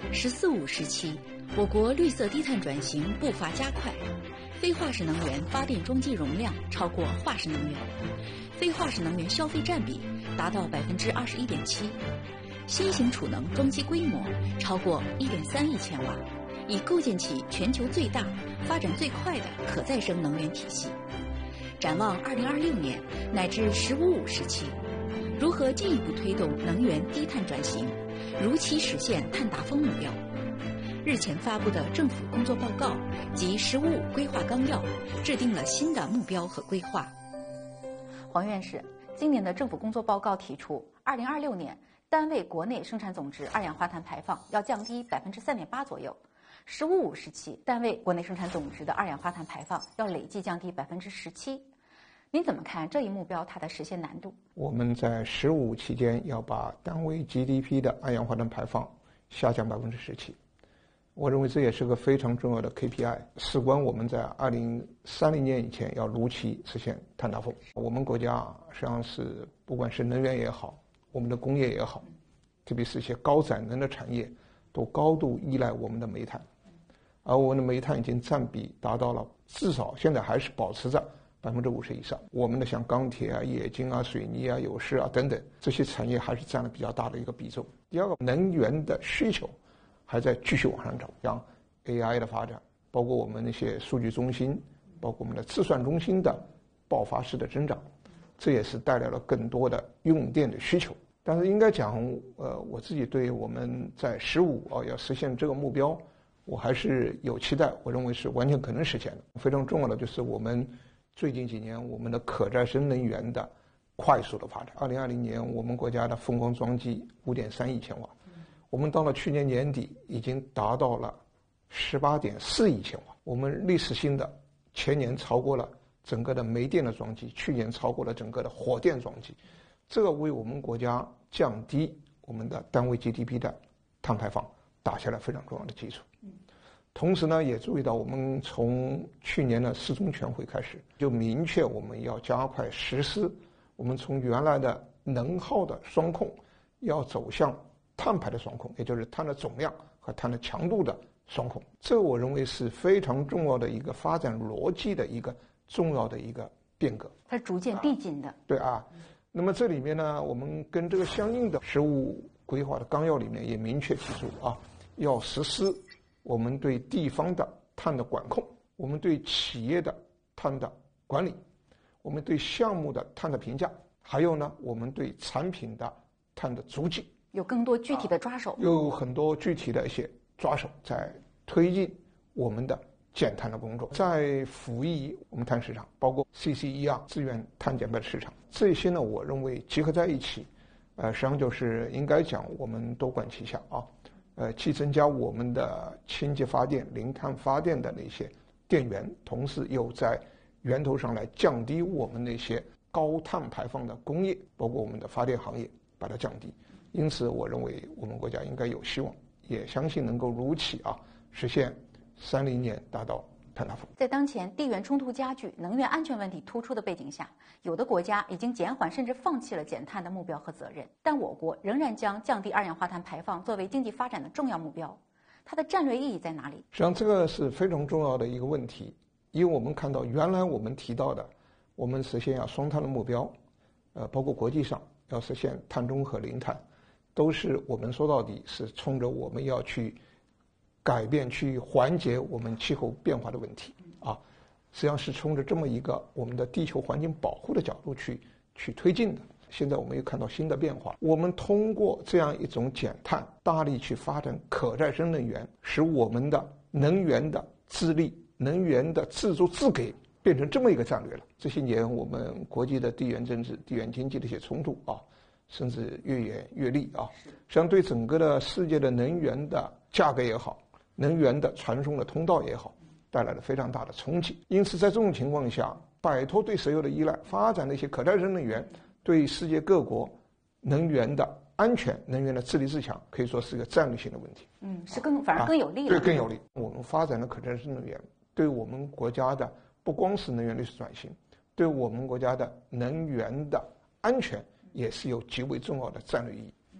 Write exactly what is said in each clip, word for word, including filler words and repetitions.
“十四五”时期，我国绿色低碳转型步伐加快，非化石能源发电装机容量超过化石能源，非化石能源消费占比达到百分之二十一点七，新型储能装机规模超过一点三亿千瓦，已构建起全球最大、发展最快的可再生能源体系。展望二零二六年乃至“十五五”时期，如何进一步推动能源低碳转型，如期实现碳达峰目标？日前发布的政府工作报告及“十五五”规划纲要，制定了新的目标和规划。 黄院士，今年的政府工作报告提出，二零二六年单位国内生产总值二氧化碳排放要降低百分之三点八左右。十五五时期，单位国内生产总值的二氧化碳排放要累计降低百分之十七。您怎么看这一目标它的实现难度？ 我们在十五期间要把单位 G D P 的二氧化碳排放下降百分之十七。我认为这也是个非常重要的 K P I， 事关我们在二零三零年以前要如期实现碳达峰。我们国家实际上是不管是能源也好，我们的工业也好，特别是一些高载能的产业，都高度依赖我们的煤炭，而我们的煤炭已经占比达到了至少现在还是保持着百分之五十以上。我们的像钢铁啊、冶金啊、水泥啊、有饰啊等等这些产业还是占了比较大的一个比重。第二个，能源的需求还在继续往上涨，像 A I 的发展，包括我们那些数据中心，包括我们的计算中心的爆发式的增长，这也是带来了更多的用电的需求。但是应该讲，呃，我自己对我们在十五啊要实现这个目标，我还是有期待，我认为是完全可能实现的。非常重要的就是我们最近几年我们的可再生能源的快速的发展。二零二零年我们国家的风光装机五点三亿千瓦，我们到了去年年底已经达到了十八点四亿千瓦，我们历史性的前年超过了整个的煤电的装机，去年超过了整个的火电装机，这个为我们国家降低我们的单位 G D P 的碳排放打下了非常重要的基础。同时呢，也注意到我们从去年的四中全会开始，就明确我们要加快实施我们从原来的能耗的双控，要走向碳排的双控，也就是碳的总量和碳的强度的双控。这我认为是非常重要的一个发展逻辑的一个重要的一个变革， 它逐渐递进的。 啊对啊，那么这里面呢，我们跟这个相应的十五规划的纲要里面也明确提出啊，要实施我们对地方的碳的管控，我们对企业的碳的管理，我们对项目的碳的评价，还有呢，我们对产品的碳的足迹， 有更多具体的抓手， 啊、有很多具体的一些抓手在推进我们的减碳的工作，在辅以我们碳市场，包括 C C E R 资源碳减排的市场，这些呢，我认为结合在一起，呃，实际上就是应该讲我们多管齐下啊。呃，既增加我们的清洁发电、零碳发电的那些电源，同时又在源头上来降低我们那些高碳排放的工业，包括我们的发电行业，把它降低。因此，我认为我们国家应该有希望，也相信能够如期啊实现三零年达到碳达峰。 在当前地缘冲突加剧、能源安全问题突出的背景下，有的国家已经减缓甚至放弃了减碳的目标和责任，但我国仍然将降低二氧化碳排放作为经济发展的重要目标，它的战略意义在哪里？ 实际上，这个是非常重要的一个问题，因为我们看到原来我们提到的，我们实现要双碳的目标，呃，包括国际上要实现碳中和、零碳，都是我们说到底是冲着我们要去改变、去缓解我们气候变化的问题啊，实际上是冲着这么一个我们的地球环境保护的角度去去推进的。现在我们又看到新的变化，我们通过这样一种减碳，大力去发展可再生能源，使我们的能源的自立、能源的自足自给变成这么一个战略了。这些年我们国际的地缘政治、地缘经济的一些冲突啊，甚至越演越烈啊，实际上对整个的世界的能源的价格也好，能源的传送的通道也好，带来了非常大的冲击。因此在这种情况下，摆脱对石油的依赖，发展的一些可再生能源，对世界各国能源的安全、能源的自立自强，可以说是一个战略性的问题。 嗯，是更反而更有利了。 对，更有利。我们发展的可再生能源，对我们国家的不光是能源历史转型，对我们国家的能源的安全也是有极为重要的战略意义。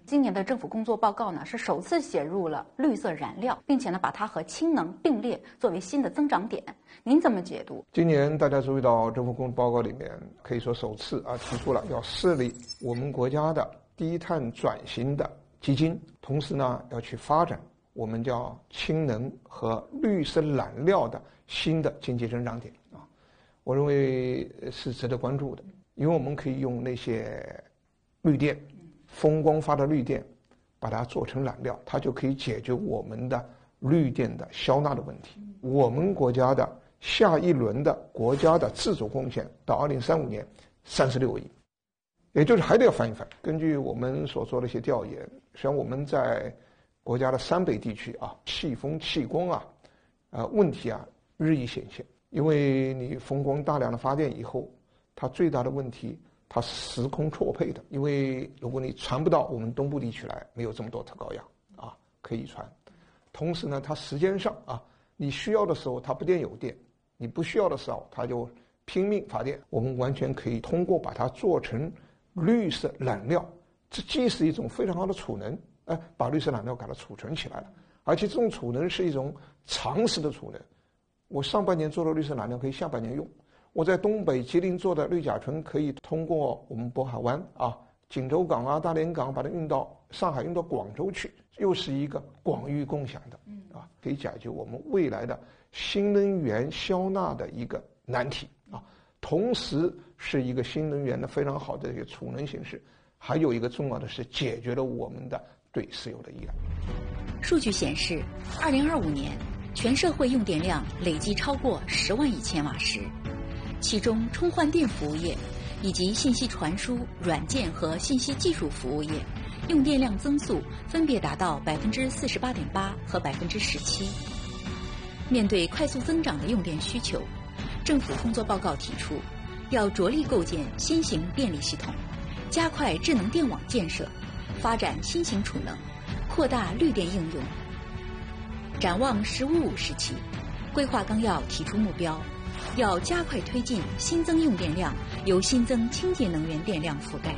今年的政府工作报告呢，是首次写入了绿色燃料，并且呢，把它和氢能并列作为新的增长点。您怎么解读？ 今年大家注意到政府工作报告里面，可以说首次啊提出了要设立我们国家的低碳转型的基金，同时呢，要去发展我们叫氢能和绿色燃料的新的经济增长点啊，我认为是值得关注的，因为我们可以用那些绿电、风光发的绿电，把它做成燃料，它就可以解决我们的绿电的消纳的问题。我们国家的下一轮的国家的自主贡献到二零三五年三十六亿，也就是还得要翻一翻。根据我们所做的一些调研，实际上我们在国家的三北地区啊，气风、气光啊，呃，问题啊日益显现。因为你风光大量的发电以后，它最大的问题，它时空错配的。因为如果你传不到我们东部地区来，没有这么多特高压啊可以传。同时呢，它时间上啊，你需要的时候它不电有电，你不需要的时候它就拼命发电。我们完全可以通过把它做成绿色燃料，这既是一种非常好的储能。哎，把绿色燃料给它储存起来了，而且这种储能是一种长时的储能。我上半年做的绿色燃料可以下半年用，我在东北吉林做的氯甲醇可以通过我们渤海湾啊、锦州港啊、大连港把它运到上海、运到广州去，又是一个广域共享的啊，可以解决我们未来的新能源消纳的一个难题啊，同时是一个新能源的非常好的一个储能形式。还有一个重要的是解决了我们的对石油的依赖。 数据显示，二零二五年全社会用电量累计超过十万亿千瓦时，其中充换电服务业以及信息传输、软件和信息技术服务业用电量增速分别达到百分之四十八点八和百分之十七。面对快速增长的用电需求，政府工作报告提出，要着力构建新型电力系统，加快智能电网建设，发展新型储能，扩大绿电应用。展望“十五五”时期，规划纲要提出目标，要加快推进新增用电量由新增清洁能源电量覆盖。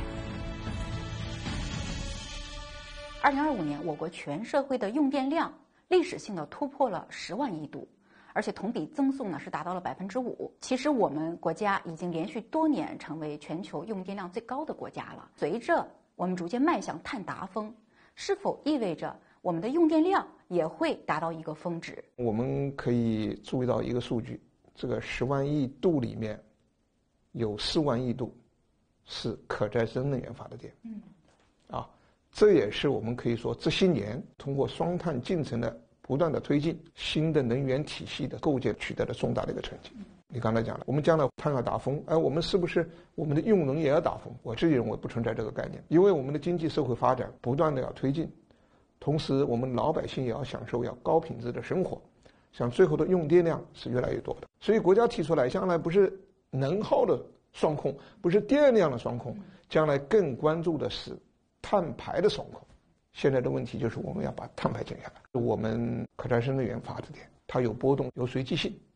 二零二五年，我国全社会的用电量历史性的突破了十万亿度，而且同比增速呢是达到了百分之五。其实我们国家已经连续多年成为全球用电量最高的国家了。随着我们逐渐迈向碳达峰，是否意味着我们的用电量也会达到一个峰值？ 我们可以注意到一个数据，这个十万亿度里面有四万亿度是可再生能源发的电。嗯，啊，这也是我们可以说这些年通过双碳进程的不断的推进，新的能源体系的构建取得了重大的一个成绩。你刚才讲了，我们将来碳要达峰，哎，我们是不是我们的用能也要达峰？我自己认为不存在这个概念，因为我们的经济社会发展不断的要推进，同时我们老百姓也要享受要高品质的生活，像最后的用电量是越来越多的。所以国家提出来，将来不是能耗的双控，不是电量的双控，将来更关注的是碳排的双控。现在的问题就是我们要把碳排减下来。我们可再生能源发的电，它有波动，有随机性。